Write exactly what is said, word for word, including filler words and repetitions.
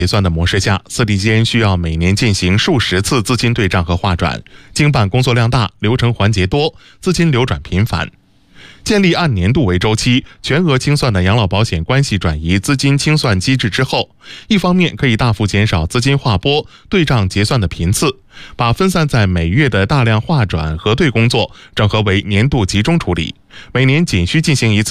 结算的模式下，司理间需要每年进行数十次资金对账和划转，经办工作量大，流程环节多，资金流转频繁。建立按年度为周期、全额清算的养老保险关系转移资金清算机制之后，一方面可以大幅减少资金划拨、对账结算的频次，把分散在每月的大量划转核对工作整合为年度集中处理，每年仅需进行一次